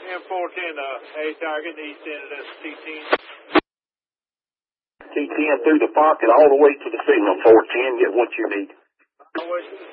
M410, A target, east end of this T10. T10 through the pocket all the way to the signal, 410, get what you need. All the way to the